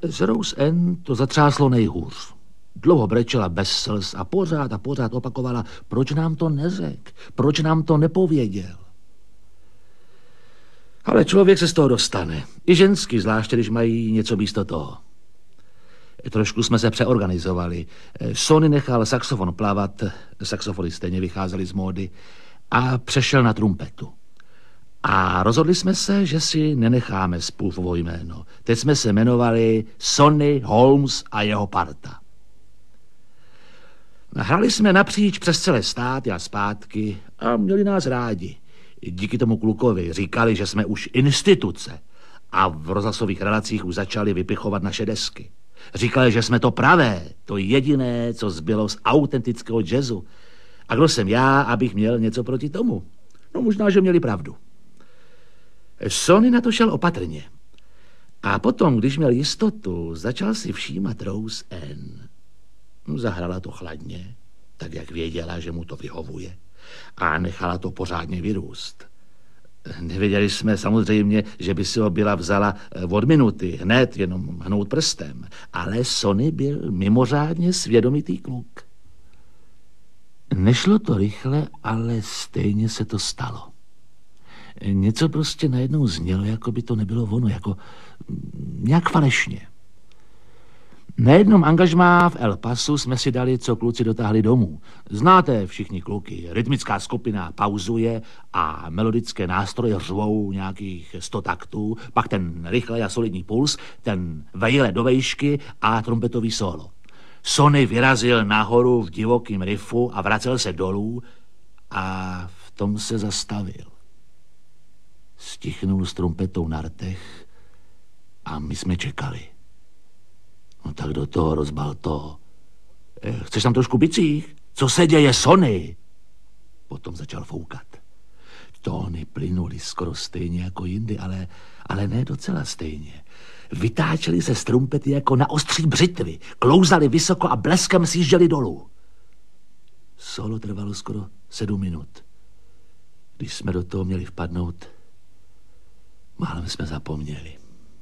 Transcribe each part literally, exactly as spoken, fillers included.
Z Rose Ann to zatřáslo nejhůř. Dlouho brečela bez slz a pořád a pořád opakovala, proč nám to neřek, proč nám to nepověděl. Ale člověk se z toho dostane. I ženský, zvláště když mají něco místo toho. Trošku jsme se přeorganizovali. Sonny nechal saxofon plavat, saxofony stejně vycházely z módy, a přešel na trumpetu. A rozhodli jsme se, že si nenecháme Spoofovo jméno. Teď jsme se jmenovali Sonny Holmes a jeho parta. Hrali jsme napříč přes celé státy a zpátky a měli nás rádi. Díky tomu klukovi říkali, že jsme už instituce a v rozhlasových relacích už začali vypichovat naše desky. Říkali, že jsme to pravé, to jediné, co zbylo z autentického jazzu. A kdo jsem já, abych měl něco proti tomu? No možná, že měli pravdu. Sonny na to šel opatrně. A potom, když měl jistotu, začal si všímat Rose Ann. Zahrala to chladně, tak jak věděla, že mu to vyhovuje. A nechala to pořádně vyrůst. Nevěděli jsme samozřejmě, že by si ho byla vzala od minuty, hned jenom hnout prstem. Ale Sonny byl mimořádně svědomitý kluk. Nešlo to rychle, ale stejně se to stalo. Něco prostě najednou znělo, jako by to nebylo ono, jako nějak falešně. Na jednom angažmá v El Pasu jsme si dali, co kluci dotáhli domů. Znáte všichni kluky, rytmická skupina pauzuje a melodické nástroje řvou nějakých sto taktů, pak ten rychlej a solidní puls, ten vejle do vejšky a trumpetový solo. Sonny vyrazil nahoru v divokým riffu a vracel se dolů a v tom se zastavil. Stichnul s trumpetou na rtech a my jsme čekali. No tak do toho rozbal to. E, chceš tam trošku bicích? Co se děje, Sonny? Potom začal foukat. Tóny plynuly skoro stejně jako jindy, ale, ale ne docela stejně. Vytáčeli se z trumpety jako na ostří břitvy, klouzali vysoko a bleskem sjížděli dolů. Solo trvalo skoro sedm minut. Když jsme do toho měli vpadnout, málem jsme zapomněli.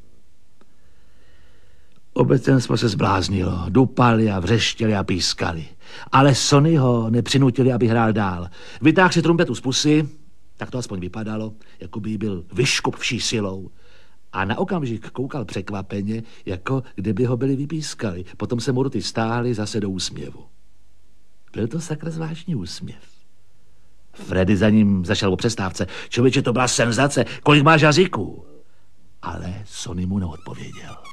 Obecně jsme se zbláznilo, dupali a vřeštěli a pískali. Ale Sonny ho nepřinutili, aby hrál dál. Vytáhl si trumpetu z pusy, tak to aspoň vypadalo, jako by byl vyškup vší silou. A na okamžik koukal překvapeně, jako kdyby ho byli vypískali. Potom se mu ruty stáhly zase do úsměvu. Byl to sakra zvláštní úsměv. Freddy za ním zašel o přestávce. Člověče, to byla senzace, kolik máš jazyků? Ale Sonny mu neodpověděl.